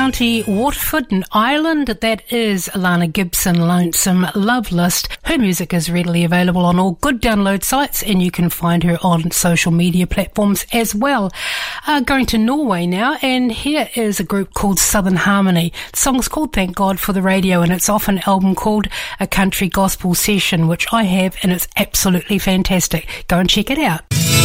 County Waterford in Ireland. That is Alana Gibson, Lonesome Love List. Her music is readily available on all good download sites, and you can find her on social media platforms as well. Going to Norway now, and here is a group called Southern Harmony. The song's called Thank God for the Radio, and it's off an album called A Country Gospel Session, which I have, and it's absolutely fantastic. Go and check it out.